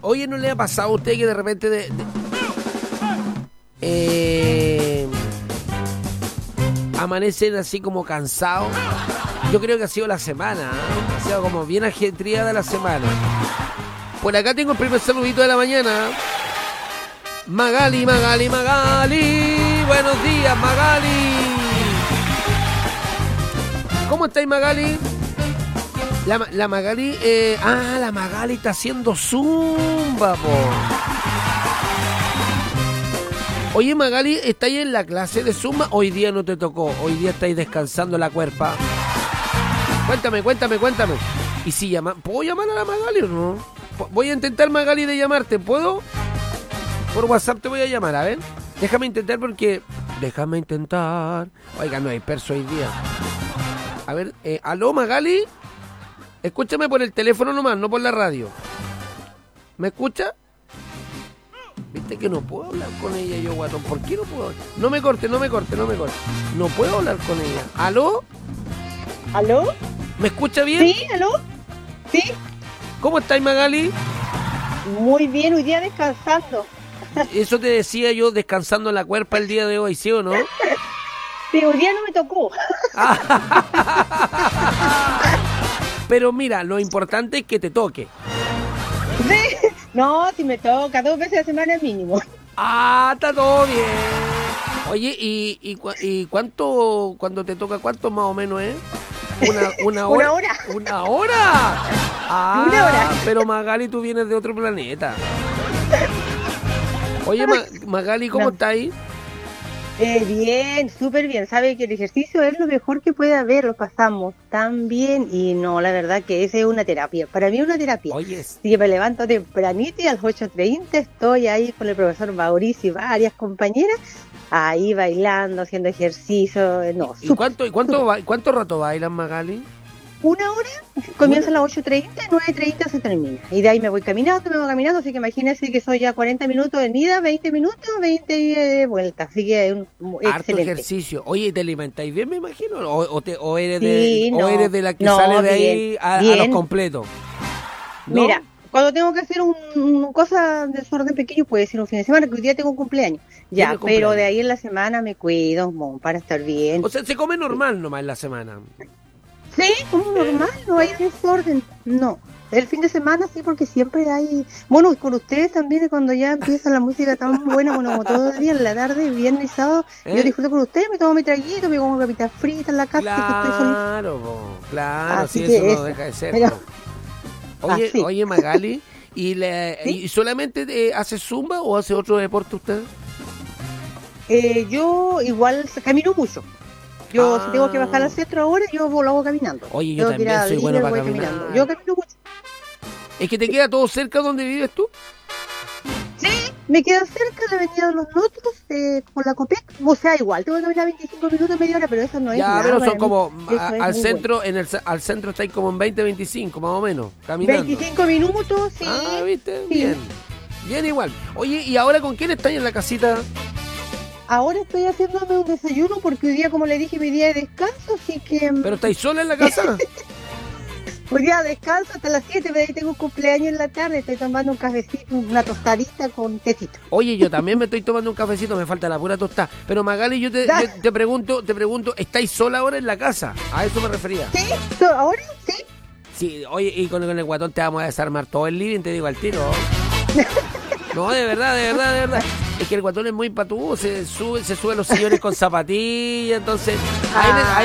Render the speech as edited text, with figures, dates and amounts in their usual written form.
Oye, ¿no le ha pasado a usted que de repente amanecen así como cansados? Yo creo que ha sido la semana, ¿eh? Ha sido como bien ajetreada la semana. Por acá tengo el primer saludito de la mañana. Magali. Buenos días, Magali. ¿Cómo estáis, Magali? La Magali, la Magali está haciendo zumba, po. Oye, Magali, ¿estáis en la clase de zumba? Hoy día no te tocó, hoy día estáis descansando la cuerpa. Cuéntame. ¿Y si puedo llamar a la Magali o no? Voy a intentar, Magali, de llamarte, ¿puedo? Por WhatsApp te voy a llamar, a ver. Déjame intentar. Oiga, no hay perso hoy día. A ver, ¿aló, Magali? Escúchame por el teléfono nomás, no por la radio. ¿Me escucha? Viste que no puedo hablar con ella yo, guatón. ¿Por qué no puedo? No me corte. No puedo hablar con ella. ¿Aló? ¿Aló? ¿Me escucha bien? Sí, ¿aló? Sí. ¿Cómo estáis, Magali? Muy bien, hoy día descansando. Eso te decía yo, descansando en la cuerpa el día de hoy, ¿sí o no? Sí, hoy día no me tocó. Pero mira, lo importante es que te toque. Sí. No, si me toca 2 veces a la semana mínimo. Está todo bien. Oye, ¿y cuánto, cuando te toca, cuánto más o menos es? ¿Una hora? ¿Una hora? Una hora. Pero Magali, tú vienes de otro planeta. Oye, Magali, ¿cómo estás ahí? Bien, súper bien. Sabe que el ejercicio es lo mejor que puede haber, lo pasamos tan bien y no, la verdad que esa es una terapia. Para mí es una terapia. Oye. Así que me levanto tempranito y a las 8:30 estoy ahí con el profesor Mauricio y varias compañeras, ahí bailando, haciendo ejercicio. No, ¿Y cuánto rato bailan, Magali? 1 hora, comienza a las 8:30, 9:30 se termina. Y de ahí me voy caminando, así que imagínense que soy ya 40 minutos de ida, 20 minutos, 20 de vuelta. Así que es harto excelente ejercicio. Oye, ¿te alimentáis bien, me imagino? ¿O eres Sí, eres de la que sale de ahí a los completos? ¿No? Mira, cuando tengo que hacer una cosa de desorden pequeño, puede ser un fin de semana, que hoy día tengo un cumpleaños. Ya, ¿Tiene cumpleaños? pero de ahí en la semana me cuido para estar bien. O sea, se come normal nomás en la semana. Sí, como normal, no hay desorden, no. El fin de semana sí, porque siempre hay... Bueno, y con ustedes también, cuando ya empieza la música tan buena, bueno, como todo el día, en la tarde, viernes y sábado, yo disfruto con ustedes, me tomo mi traguito, me como papitas fritas en la casa, que estoy solita. Claro, Así sí, que eso no deja de ser. pero- Oye, Magali, ¿y solamente hace zumba o hace otro deporte usted? Yo igual camino mucho. Yo si tengo que bajar al centro ahora, yo lo hago caminando. Oye, yo también soy bueno para caminar. Caminando. Yo camino mucho. ¿Es que te queda todo cerca donde vives tú? Sí, me queda cerca de la avenida de los Notos, con la Copec. O sea, igual, tengo que caminar 25 minutos, media hora, pero eso no es nada. Ya, pero son para como mí. Eso es al muy centro, al centro estáis como en 20-25, más o menos, caminando. 25 minutos, sí. ¿Viste? Sí. Bien. Bien igual. Oye, ¿y ahora con quién estáis en la casita? Ahora estoy haciéndome un desayuno porque hoy día, como le dije, mi día de descanso, así que... ¿Pero estáis sola en la casa? Hoy día descanso hasta las 7, pero ahí tengo un cumpleaños en la tarde, estoy tomando un cafecito, una tostadita con tecito. Oye, yo también me estoy tomando un cafecito, me falta la pura tostada. Pero Magali, yo te pregunto, ¿estáis sola ahora en la casa? A eso me refería. ¿Sí? ¿Ahora? Sí. Sí, oye, y con el guatón te vamos a desarmar todo el living, te digo al tiro. No, de verdad. Es que el guatón es muy patudo, se sube a los sillones con zapatillas, entonces... ahí